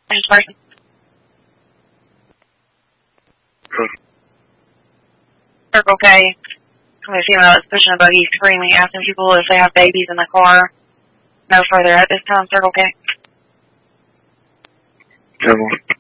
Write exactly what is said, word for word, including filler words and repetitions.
This person. Circle K. I'm a female that's pushing a buggy, screaming, asking people if they have babies in the car. No further at this time, Circle K. Come on.